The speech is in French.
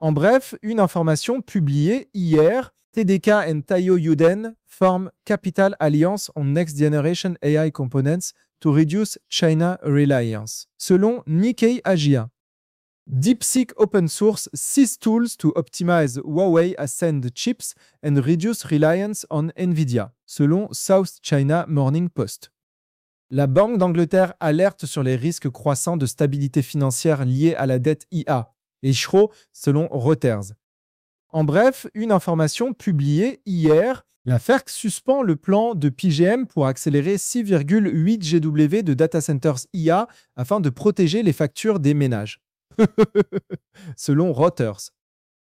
En bref, une information publiée hier, TDK and Taiyo Yuden form Capital Alliance on Next Generation AI Components to reduce China reliance. Selon Nikkei Asia. DeepSeek Open Source 6 tools to optimize Huawei Ascend chips and reduce reliance on Nvidia, selon South China Morning Post. La Banque d'Angleterre alerte sur les risques croissants de stabilité financière liés à la dette IA, et Schro, selon Reuters. En bref, une information publiée hier, la FERC suspend le plan de PGM pour accélérer 6,8 GW de data centers IA afin de protéger les factures des ménages. Selon Reuters.